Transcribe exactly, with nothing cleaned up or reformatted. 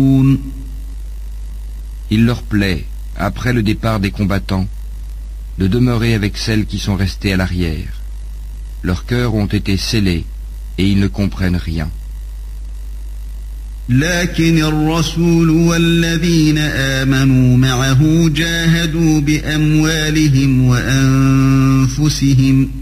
Il leur plaît, après le départ des combattants, de demeurer avec celles qui sont restées à l'arrière. Leurs cœurs ont été scellés et ils ne comprennent rien. لكن الرسول والذين آمنوا معه جاهدوا بأموالهم وأنفسهم